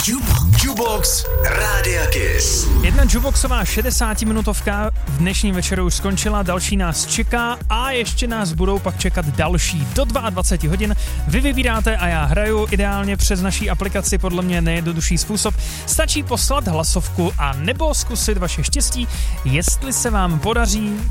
Jubox Rádia Kiss. Jedna Juboxová 60-minutovka v dnešním večeru už skončila, další nás čeká a ještě nás budou pak čekat další do 22 hodin. Vy vybíráte a já hraju ideálně přes naší aplikaci, podle mě nejjednodušší způsob. Stačí poslat hlasovku a nebo zkusit vaše štěstí, jestli se vám podaří